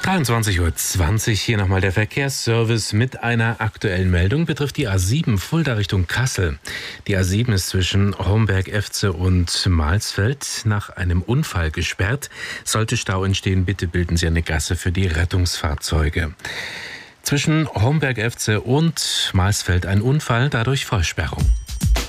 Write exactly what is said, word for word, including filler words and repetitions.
dreiundzwanzig Uhr zwanzig, hier nochmal der Verkehrsservice mit einer aktuellen Meldung, betrifft die A sieben Fulda Richtung Kassel. Die A sieben ist zwischen Homberg-Efze und Mahlsfeld nach einem Unfall gesperrt. Sollte Stau entstehen, bitte bilden Sie eine Gasse für die Rettungsfahrzeuge. Zwischen Homberg-Efze und Mahlsfeld ein Unfall, dadurch Vollsperrung.